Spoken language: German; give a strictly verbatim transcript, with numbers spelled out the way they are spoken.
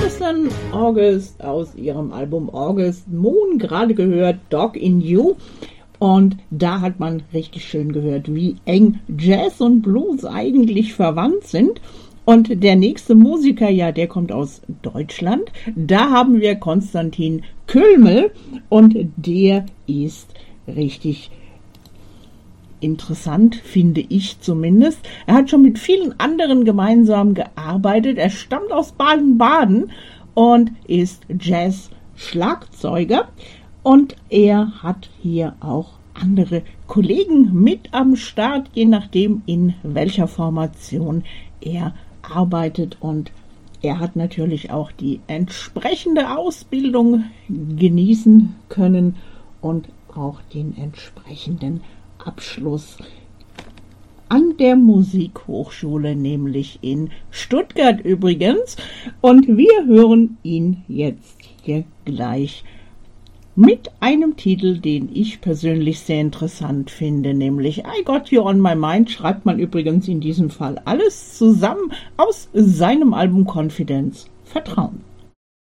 Alison August aus ihrem Album August Moon, gerade gehört Dog in You. Und da hat man richtig schön gehört, wie eng Jazz und Blues eigentlich verwandt sind. Und der nächste Musiker, ja, der kommt aus Deutschland. Da haben wir Konstantin Kölmel und der ist richtig interessant, finde ich zumindest. Er hat schon mit vielen anderen gemeinsam gearbeitet. Er stammt aus Baden-Baden und ist Jazz-Schlagzeuger. Und er hat hier auch andere Kollegen mit am Start, je nachdem in welcher Formation er arbeitet. Und er hat natürlich auch die entsprechende Ausbildung genießen können und auch den entsprechenden Abschluss an der Musikhochschule, nämlich in Stuttgart übrigens. Und wir hören ihn jetzt hier gleich mit einem Titel, den ich persönlich sehr interessant finde, nämlich I Got You On My Mind, schreibt man übrigens in diesem Fall alles zusammen aus seinem Album Confidence, Vertrauen.